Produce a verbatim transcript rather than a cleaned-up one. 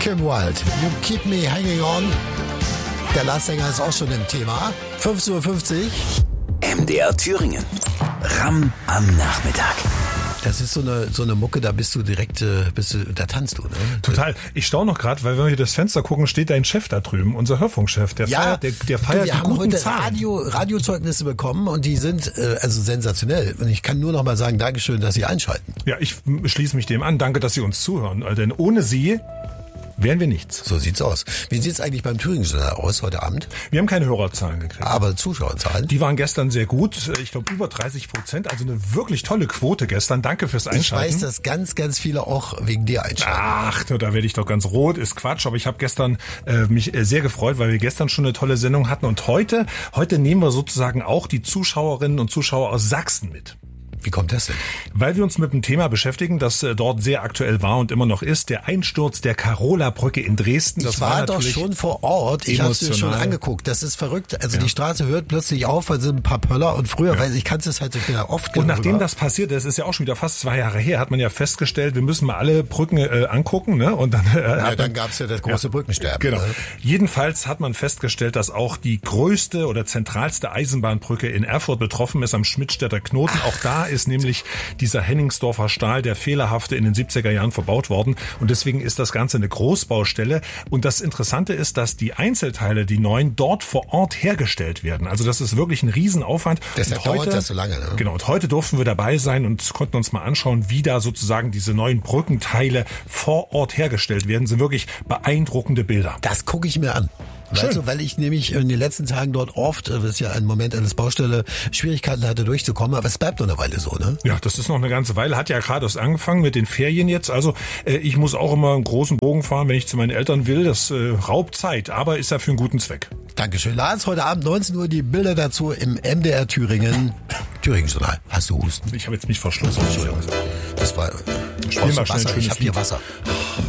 Kim Wilde, You Keep Me Hanging On. Der Leadsänger ist auch schon im Thema. fünfzehn Uhr fünfzig. M D R Thüringen. Ram am Nachmittag. Das ist so eine so eine Mucke, da bist du direkt, äh, bist du, da tanzt du, ne? Total. Ich staune noch gerade, weil wenn wir hier das Fenster gucken, steht dein Chef da drüben, unser Hörfunkchef. Der Ja, feiert, der, der feiert wir die haben guten heute Zahlen. Radio, Radiozeugnisse bekommen und die sind äh, also sensationell. Und ich kann nur noch mal sagen, Dankeschön, dass Sie einschalten. Ja, ich schließe mich dem an. Danke, dass Sie uns zuhören. Denn ohne Sie wären wir nichts. So sieht's aus. Wie sieht's eigentlich beim Thüringen-Journal aus heute Abend? Wir haben keine Hörerzahlen gekriegt. Aber Zuschauerzahlen? Die waren gestern sehr gut. Ich glaube über dreißig Prozent. Also eine wirklich tolle Quote gestern. Danke fürs Einschalten. Ich weiß, dass ganz, ganz viele auch wegen dir einschalten. Ach, da werde ich doch ganz rot. Ist Quatsch. Aber ich habe gestern äh, mich äh, sehr gefreut, weil wir gestern schon eine tolle Sendung hatten. Und heute, heute nehmen wir sozusagen auch die Zuschauerinnen und Zuschauer aus Sachsen mit. Wie kommt das denn? Weil wir uns mit einem Thema beschäftigen, das äh, dort sehr aktuell war und immer noch ist, der Einsturz der Carola-Brücke in Dresden. Das ich war, war doch schon vor Ort. Ich habe es mir schon angeguckt. Das ist verrückt. Also ja. Die Straße hört plötzlich auf, weil sind ein paar Pöller und früher, ja. weil ich kannte es halt so oft. Und nachdem das passiert ist, ist ja auch schon wieder fast zwei Jahre her, hat man ja festgestellt, wir müssen mal alle Brücken äh, angucken, ne? Und dann, äh, ja, dann gab's ja das große ja, Brückensterben. Genau. Ne? Jedenfalls hat man festgestellt, dass auch die größte oder zentralste Eisenbahnbrücke in Erfurt betroffen ist, am Schmidtstädter Knoten. Ach. Auch da ist nämlich dieser Henningsdorfer Stahl, der fehlerhafte, in den siebziger Jahren verbaut worden. Und deswegen ist das Ganze eine Großbaustelle. Und das Interessante ist, dass die Einzelteile, die neuen, dort vor Ort hergestellt werden. Also das ist wirklich ein Riesenaufwand. Deshalb und heute, dauert das so lange, ne? Genau. Und heute durften wir dabei sein und konnten uns mal anschauen, wie da sozusagen diese neuen Brückenteile vor Ort hergestellt werden. Das sind wirklich beeindruckende Bilder. Das gucke ich mir an. Weißt du, weil ich nämlich in den letzten Tagen dort oft, das ist ja ein Moment eines Baustelle, Schwierigkeiten hatte durchzukommen, aber es bleibt noch eine Weile so, ne? Ja, das ist noch eine ganze Weile, hat ja gerade erst angefangen mit den Ferien jetzt, also äh, ich muss auch immer einen großen Bogen fahren, wenn ich zu meinen Eltern will, das äh, raubt Zeit, aber ist ja für einen guten Zweck. Dankeschön. Lars, heute Abend neunzehn Uhr die Bilder dazu im M D R Thüringen, Thüringen-Journal. Hast du Husten? Ich habe jetzt mich verschlossen. Entschuldigung. Das war, Spiel mal schnell Wasser. Ich habe hier Wasser.